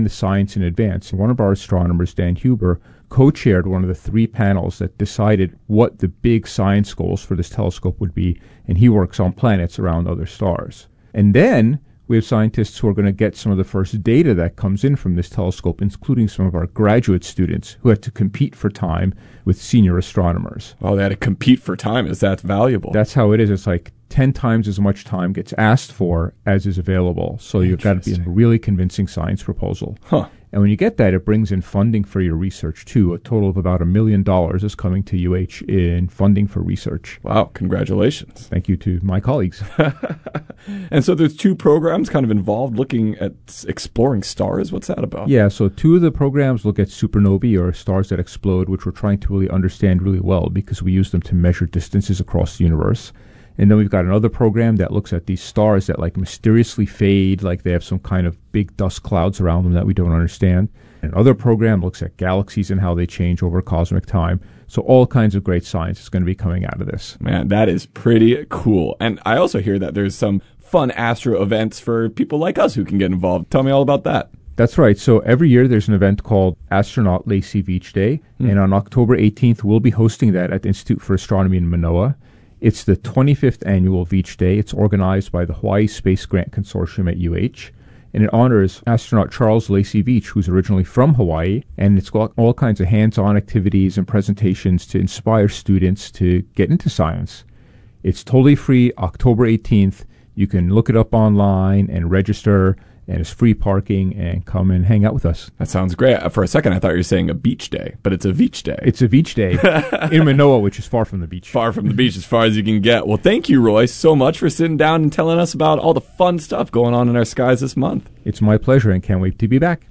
in the science in advance. One of our astronomers, Dan Huber, co-chaired one of the 3 panels that decided what the big science goals for this telescope would be, and he works on planets around other stars. And then we have scientists who are going to get some of the first data that comes in from this telescope, including some of our graduate students who had to compete for time with senior astronomers. Oh, they had to compete for time. Is that valuable? That's how it is. It's like 10 times as much time gets asked for as is available. So you've got to be in a really convincing science proposal. Huh. And when you get that, it brings in funding for your research, too. A total of about $1 million is coming to UH in funding for research. Wow, congratulations. Thank you to my colleagues. And so there's 2 programs kind of involved looking at exploring stars. What's that about? Yeah, so 2 of the programs look at supernovae, or stars that explode, which we're trying to really understand really well because we use them to measure distances across the universe. And then we've got another program that looks at these stars that like mysteriously fade, like they have some kind of big dust clouds around them that we don't understand. And another program looks at galaxies and how they change over cosmic time. So all kinds of great science is going to be coming out of this. Man, that is pretty cool. And I also hear that there's some fun astro events for people like us who can get involved. Tell me all about that. That's right. So every year there's an event called Astronaut Lacey Veach Day. And on October 18th, we'll be hosting that at the Institute for Astronomy in Manoa. It's the 25th annual Veach Day. It's organized by the Hawaii Space Grant Consortium at UH, and it honors astronaut Charles Lacey Veach, who's originally from Hawaii, and it's got all kinds of hands-on activities and presentations to inspire students to get into science. It's totally free, October 18th. You can look it up online and register, and it's free parking, and come and hang out with us. That sounds great. For a second, I thought you were saying a beach day, but it's a Veach Day. It's a Veach Day in Manoa, which is far from the beach. Far from the beach, as far as you can get. Well, thank you, Roy, so much for sitting down and telling us about all the fun stuff going on in our skies this month. It's my pleasure, and can't wait to be back.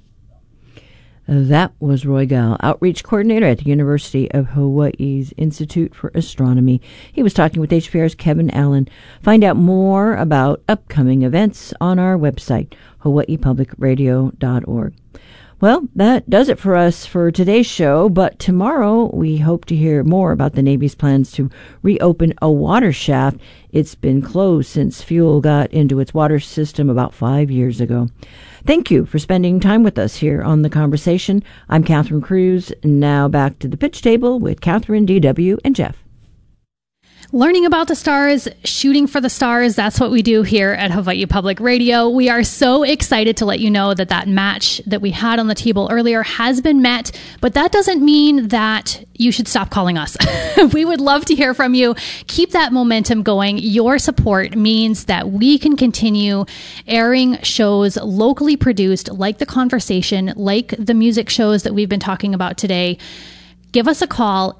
That was Roy Gal, Outreach Coordinator at the University of Hawaii's Institute for Astronomy. He was talking with HPR's Kevin Allen. Find out more about upcoming events on our website, hawaiipublicradio.org. Well, that does it for us for today's show, but tomorrow we hope to hear more about the Navy's plans to reopen a water shaft. It's been closed since fuel got into its water system about 5 years ago. Thank you for spending time with us here on The Conversation. I'm Catherine Cruz. Now back to the pitch table with Catherine, DW, and Jeff. Learning about the stars, shooting for the stars, that's what we do here at Hawaii Public Radio. We are so excited to let you know that that match that we had on the table earlier has been met, but that doesn't mean that you should stop calling us. We would love to hear from you. Keep that momentum going. Your support means that we can continue airing shows locally produced, like The Conversation, like the music shows that we've been talking about today. Give us a call,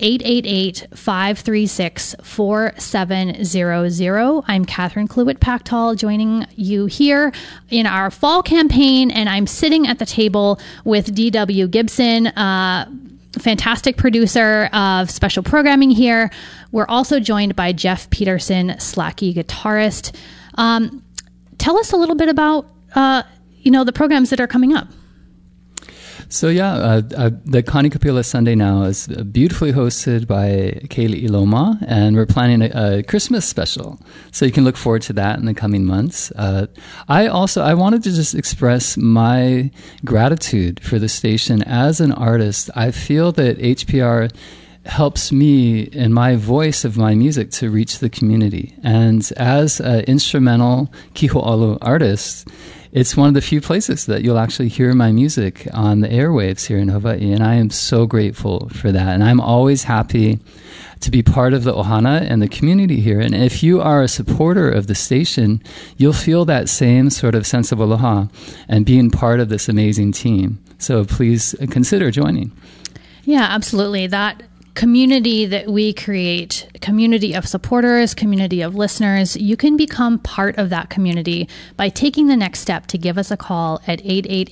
888-536-4700. I'm Catherine Cluett-Pactol, joining you here in our fall campaign, and I'm sitting at the table with D.W. Gibson, fantastic producer of special programming here. We're also joined by Jeff Peterson, Slacky guitarist. Tell us a little bit about, the programs that are coming up. So the Connie Kapila Sunday Now is beautifully hosted by Kaylee Iloma, and we're planning a Christmas special. So you can look forward to that in the coming months. I wanted to just express my gratitude for the station. As an artist, I feel that HPR helps me in my voice of my music to reach the community. And as an instrumental kiho'olu artist, it's one of the few places that you'll actually hear my music on the airwaves here in Hawaii, and I am so grateful for that. And I'm always happy to be part of the ohana and the community here. And if you are a supporter of the station, you'll feel that same sort of sense of aloha and being part of this amazing team. So please consider joining. Yeah, absolutely. That community that we create, community of supporters, community of listeners, you can become part of that community by taking the next step to give us a call at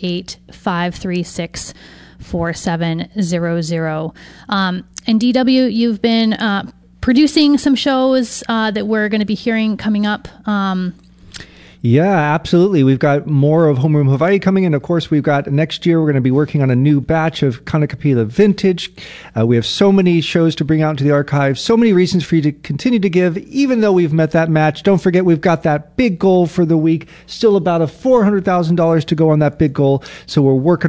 888-536-4700. And DW, you've been producing some shows that we're going to be hearing coming up. Yeah, absolutely. We've got more of Homeroom Hawaii coming in. Of course, we've got next year, we're going to be working on a new batch of Kanakapila Vintage. We have so many shows to bring out into the archive, so many reasons for you to continue to give, even though we've met that match. Don't forget, we've got that big goal for the week, still about $400,000 to go on that big goal. So we're working